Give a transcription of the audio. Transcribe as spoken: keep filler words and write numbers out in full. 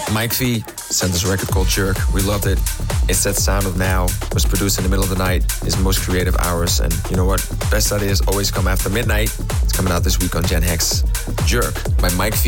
Mike V sent us a record called Jerk. We loved it. It's that sound of now. Was produced in the middle of the night. His most creative hours. And you know what? Best ideas always come after midnight. It's coming out this week on Gen Hex. Jerk by Mike V.